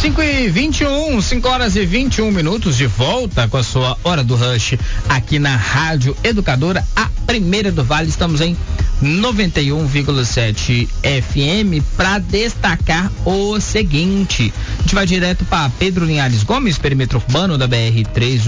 5h21, 5 horas e 21 minutos, de volta com a sua Hora do Rush aqui na Rádio Educadora, a primeira do Vale. Estamos em 91,7 FM para destacar o seguinte: a gente vai direto para Pedro Linhares Gomes, perímetro urbano da BR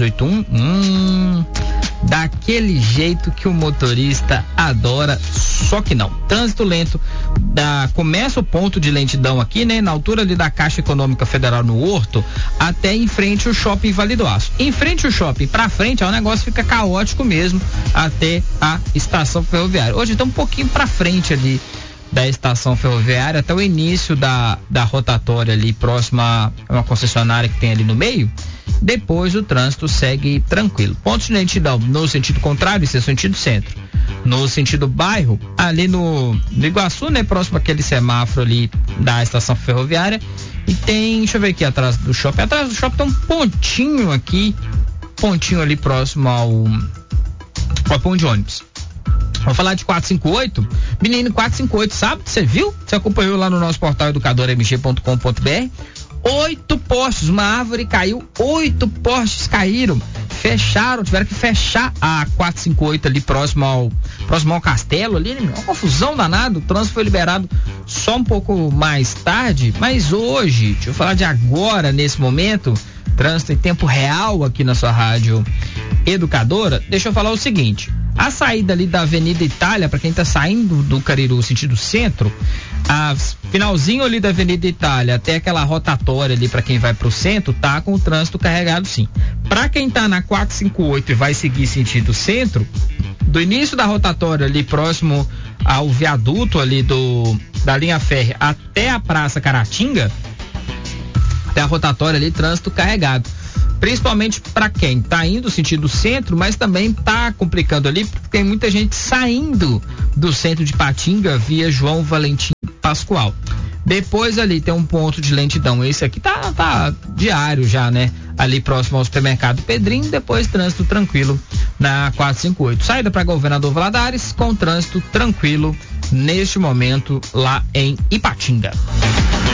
381. Daquele jeito que o motorista adora, só que não. Trânsito lento, começa o ponto de lentidão aqui, né? Na altura ali da Caixa Econômica Federal no Horto, até em frente ao Shopping Vale do Aço. Em frente ao shopping, pra frente, o negócio fica caótico mesmo, até a estação ferroviária. Hoje tá um pouquinho pra frente ali da estação ferroviária, até o início da rotatória ali, próxima a uma concessionária que tem ali no meio. Depois o trânsito segue tranquilo. Pontos de lentidão no sentido contrário, esse é o sentido centro. No sentido bairro, ali no Iguaçu, né? Próximo àquele semáforo ali da estação ferroviária. E tem, deixa eu ver aqui atrás do shopping. Atrás do shopping tem um pontinho aqui, pontinho ali próximo ao ponto de ônibus. Vamos falar de 458. Menino, 458, sábado, você viu? Você acompanhou lá no nosso portal educadormg.com.br. 8 postes, uma árvore caiu, 8 postes caíram, fecharam, tiveram que fechar a 458 ali próximo ao castelo ali, né? Uma confusão danada. O trânsito foi liberado só um pouco mais tarde, mas hoje, deixa eu falar de agora, nesse momento, trânsito em tempo real aqui na sua Rádio Educadora. Deixa eu falar o seguinte: a saída ali da Avenida Itália, para quem tá saindo do Cariru sentido centro, a finalzinho ali da Avenida Itália até aquela rotatória ali para quem vai pro centro, tá com o trânsito carregado sim. Para quem tá na 458 e vai seguir sentido centro, do início da rotatória ali próximo ao viaduto ali da linha férrea até a Praça Caratinga, até a rotatória ali, trânsito carregado. Principalmente para quem tá indo sentido centro, mas também tá complicando ali, porque tem muita gente saindo do centro de Patinga via João Valentim Pascoal. Depois ali tem um ponto de lentidão, esse aqui tá diário já, né? Ali próximo ao supermercado Pedrinho. Depois trânsito tranquilo na 458. Saída para Governador Valadares com trânsito tranquilo neste momento lá em Ipatinga.